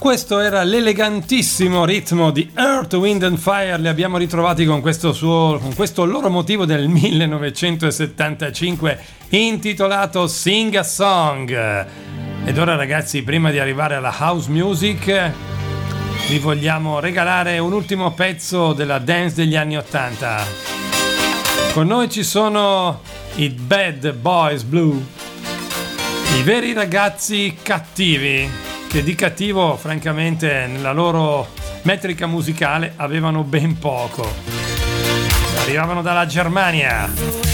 Questo era l'elegantissimo ritmo di Earth, Wind and Fire. Li abbiamo ritrovati con questo loro motivo del 1975 intitolato Sing a Song. Ed ora, ragazzi, prima di arrivare alla house music, vi vogliamo regalare un ultimo pezzo della dance degli anni 80. Con noi ci sono i Bad Boys Blue, i veri ragazzi cattivi, che di cattivo francamente nella loro metrica musicale avevano ben poco. Arrivavano dalla Germania.